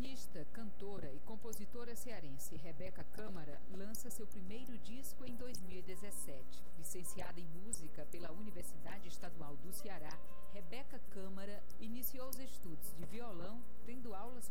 pianista, cantora e compositora cearense Rebeca Câmara lança seu primeiro disco em 2017. Licenciada em música pela Universidade Estadual do Ceará, Rebeca Câmara iniciou os estudos de violão, tendo aulas